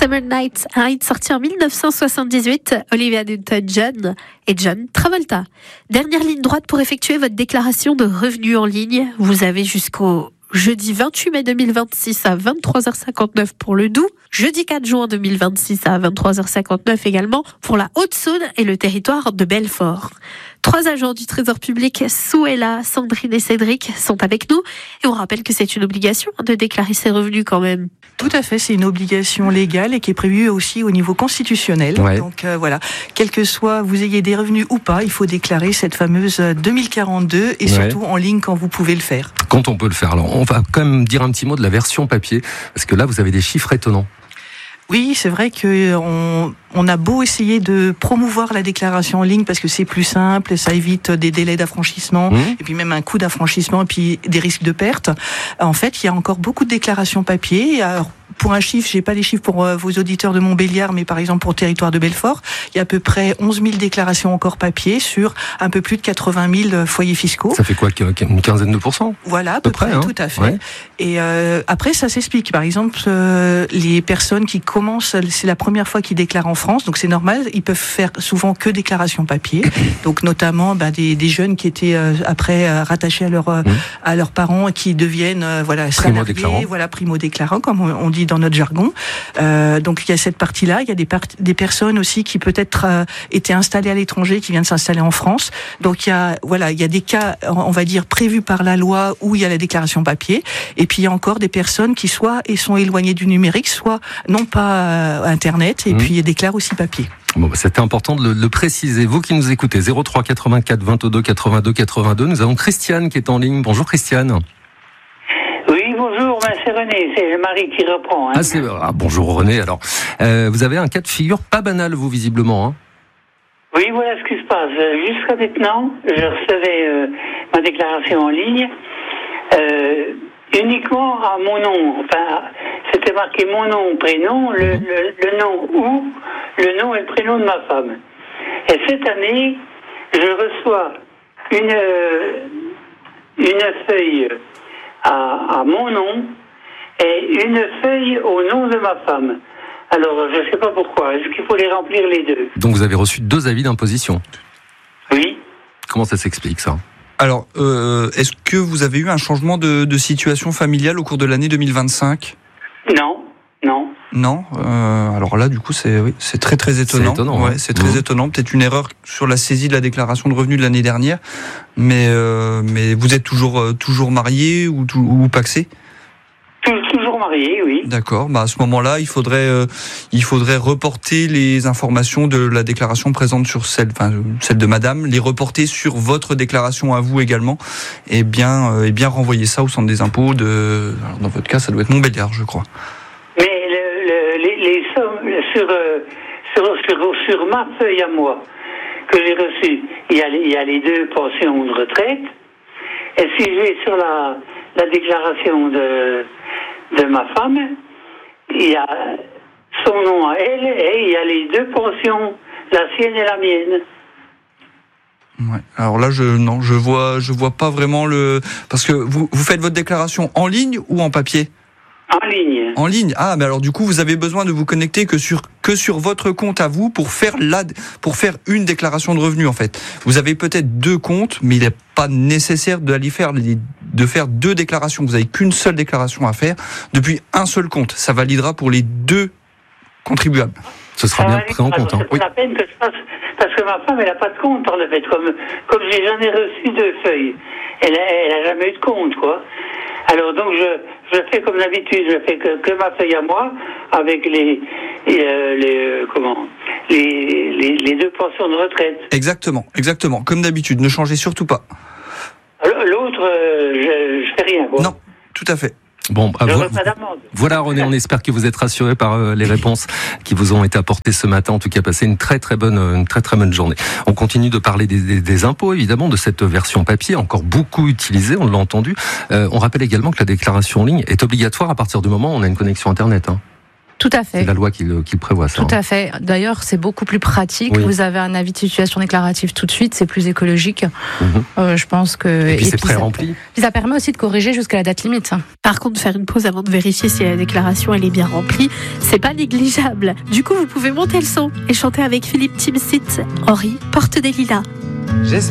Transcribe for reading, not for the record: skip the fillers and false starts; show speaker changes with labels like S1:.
S1: Summer Nights, un hit sorti en 1978, Olivia Newton-John et John Travolta. Dernière ligne droite pour effectuer votre déclaration de revenus en ligne. Vous avez jusqu'au jeudi 28 mai 2026 à 23h59 pour le Doubs, jeudi 4 juin 2026 à 23h59 également pour la Haute-Saône et le territoire de Belfort. 3 agents du Trésor public, Souella, Sandrine et Cédric, sont avec nous. Et on rappelle que c'est une obligation de déclarer ses revenus quand même.
S2: Tout à fait, c'est une obligation légale et qui est prévue aussi au niveau constitutionnel.
S3: Ouais.
S2: Donc voilà, quel que soit vous ayez des revenus ou pas, il faut déclarer cette fameuse 2042 et surtout en ligne quand vous pouvez le faire.
S3: Quand on peut le faire. Alors, on va quand même dire un petit mot de la version papier, parce que là, vous avez des chiffres étonnants.
S2: Oui, c'est vrai que on a beau essayer de promouvoir la déclaration en ligne parce que c'est plus simple, ça évite des délais d'affranchissement et puis même un coût d'affranchissement et puis des risques de perte. En fait, il y a encore beaucoup de déclarations papier. Alors, pour un chiffre, j'ai pas les chiffres pour vos auditeurs de Montbéliard, mais par exemple pour le territoire de Belfort, il y a à peu près 11 000 déclarations encore papier sur un peu plus de 80 000 foyers fiscaux.
S3: Ça fait quoi, une quinzaine de pourcents ?
S2: Voilà, à peu près, tout à fait.
S3: Ouais.
S2: Et après, ça s'explique. Par exemple, les personnes qui commencent, c'est la première fois qu'ils déclarent en France, donc c'est normal, ils peuvent faire souvent que déclaration papier. Donc notamment des jeunes qui étaient après rattachés à leurs parents et qui deviennent salariés, primo-déclarants, comme on dit dans notre jargon. Donc il y a cette partie-là. Il y a des personnes aussi qui peut-être étaient installées à l'étranger, qui viennent s'installer en France. Donc il y a des cas, on va dire, prévus par la loi où il y a la déclaration papier. Et puis il y a encore des personnes qui soit sont éloignées du numérique, soit n'ont pas Internet et puis déclarent aussi papier.
S3: Bon, c'était important de le préciser. Vous qui nous écoutez, 03 84 22 82 82, nous avons Christiane qui est en ligne. Bonjour Christiane.
S4: Oui, bonjour, c'est René, c'est Marie qui reprend.
S3: Bonjour René, alors. Vous avez un cas de figure pas banal, vous, visiblement. Hein.
S4: Oui, voilà ce qui se passe. Jusqu'à maintenant, je recevais ma déclaration en ligne uniquement à mon nom. Enfin, c'était marqué mon nom, prénom, le nom ou le nom et le prénom de ma femme. Et cette année, je reçois une feuille à mon nom et une feuille au nom de ma femme. Alors, je ne sais pas pourquoi. Est-ce qu'il faut les remplir les deux ?
S3: Donc vous avez reçu 2 avis d'imposition.
S4: Oui.
S3: Comment ça s'explique, ça ?
S5: Alors, est-ce que vous avez eu un changement de situation familiale au cours de l'année 2025 ? Non. Alors là, du coup, c'est très très étonnant.
S3: C'est étonnant.
S5: C'est très étonnant. Peut-être une erreur sur la saisie de la déclaration de revenus de l'année dernière, mais vous êtes toujours marié ou pacsé ?
S4: Toujours marié, oui.
S5: D'accord. À ce moment-là, il faudrait reporter les informations de la déclaration présente sur celle de Madame, les reporter sur votre déclaration à vous également, et bien renvoyer ça au centre des impôts alors dans votre cas, ça doit être Montbéliard, je crois.
S4: Mais les sommes sur ma feuille à moi que j'ai reçue, il y a les 2 pensions de retraite, et si je vais sur la déclaration de ma femme, il y a son nom à elle et il y a les 2 pensions, la sienne et la mienne.
S5: Ouais. Alors là, je vois pas vraiment parce que vous faites votre déclaration en ligne ou en papier ?
S4: En ligne.
S5: En ligne. Ah, mais alors du coup, vous avez besoin de vous connecter que sur votre compte à vous pour faire une déclaration de revenus, en fait. Vous avez peut-être 2 comptes, mais il n'est pas nécessaire de faire 2 déclarations. Vous n'avez qu'une seule déclaration à faire depuis un seul compte. Ça validera pour les 2 contribuables.
S3: Ce sera bien pris en compte.
S4: C'est pas la peine que je fasse, parce que ma femme, elle n'a pas de compte, en fait. Comme j'ai jamais reçu 2 feuilles. Elle a jamais eu de compte, quoi. Alors donc je fais comme d'habitude, je fais que ma feuille à moi avec les 2 pensions de retraite.
S5: Exactement, comme d'habitude, ne changez surtout pas.
S4: L'autre, je fais rien, quoi.
S5: Non, tout à fait.
S3: Bon, voilà René, on espère que vous êtes rassurés par les réponses qui vous ont été apportées ce matin. En tout cas, passez une très très bonne journée. On continue de parler des impôts, évidemment, de cette version papier, encore beaucoup utilisée, on l'a entendu. On rappelle également que la déclaration en ligne est obligatoire à partir du moment où on a une connexion Internet.
S6: Tout à fait.
S3: C'est la loi qui le prévoit, ça.
S6: Tout à fait. D'ailleurs, c'est beaucoup plus pratique.
S3: Oui.
S6: Vous avez un avis de situation déclarative tout de suite, c'est plus écologique. Je pense que...
S3: Et puis c'est pré-rempli.
S6: Puis ça permet aussi de corriger jusqu'à la date limite.
S1: Par contre, faire une pause avant de vérifier si la déclaration elle est bien remplie, c'est pas négligeable. Du coup, vous pouvez monter le son et chanter avec Philippe Timsit, Henri, Porte des Lilas.